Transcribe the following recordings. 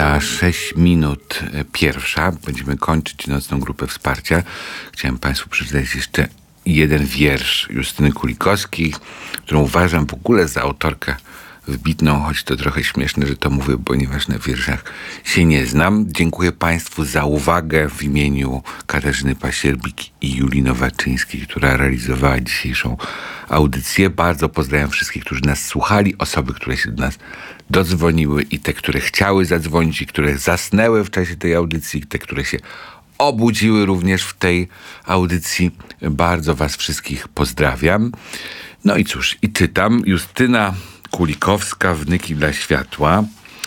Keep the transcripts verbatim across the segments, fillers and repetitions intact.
Za sześć minut pierwsza będziemy kończyć nocną grupę wsparcia. Chciałem Państwu przeczytać jeszcze jeden wiersz Justyny Kulikowskiej, którą uważam w ogóle za autorkę wybitną, choć to trochę śmieszne, że to mówię, ponieważ na wierszach się nie znam. Dziękuję Państwu za uwagę w imieniu Katarzyny Pasierbik i Julii Nowaczyńskiej, która realizowała dzisiejszą audycję. Bardzo pozdrawiam wszystkich, którzy nas słuchali, osoby, które się do nas dodzwoniły i te, które chciały zadzwonić i które zasnęły w czasie tej audycji, i te, które się obudziły również w tej audycji. Bardzo Was wszystkich pozdrawiam. No i cóż, i czytam. Justyna Kulikowska, Wnyki dla światła.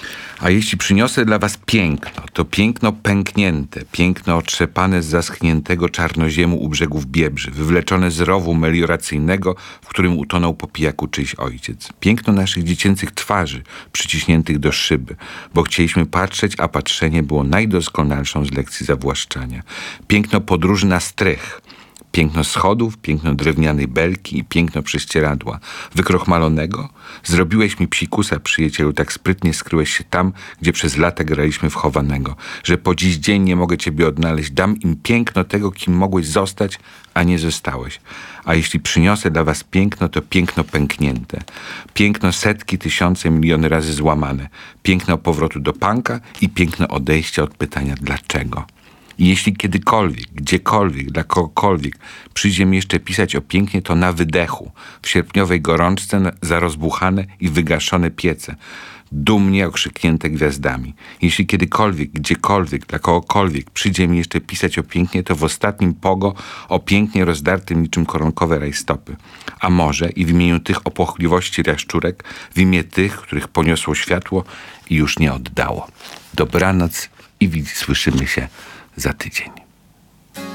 A jeśli przyniosę dla was piękno, to piękno pęknięte, piękno otrzepane z zaschniętego czarnoziemu u brzegów Biebrzy, wywleczone z rowu melioracyjnego, w którym utonął po pijaku czyjś ojciec. Piękno naszych dziecięcych twarzy, przyciśniętych do szyby, bo chcieliśmy patrzeć, a patrzenie było najdoskonalszą z lekcji zawłaszczania. Piękno podróży na strych, piękno schodów, piękno drewnianej belki i piękno prześcieradła. Wykrochmalonego? Zrobiłeś mi psikusa, przyjacielu, tak sprytnie skryłeś się tam, gdzie przez lata graliśmy w chowanego, że po dziś dzień nie mogę ciebie odnaleźć. Dam im piękno tego, kim mogłeś zostać, a nie zostałeś. A jeśli przyniosę dla was piękno, to piękno pęknięte. Piękno setki, tysiące, miliony razy złamane. Piękno powrotu do panka i piękno odejścia od pytania dlaczego. I jeśli kiedykolwiek, gdziekolwiek, dla kogokolwiek przyjdzie mi jeszcze pisać o pięknie, to na wydechu, w sierpniowej gorączce za rozbuchane i wygaszone piece, dumnie okrzyknięte gwiazdami. Jeśli kiedykolwiek, gdziekolwiek, dla kogokolwiek przyjdzie mi jeszcze pisać o pięknie, to w ostatnim pogo o pięknie rozdartym niczym koronkowe rajstopy. A może i w imieniu tych opłochliwości jaszczurek, w imię tych, których poniosło światło i już nie oddało. Dobranoc i słyszymy się za tydzień.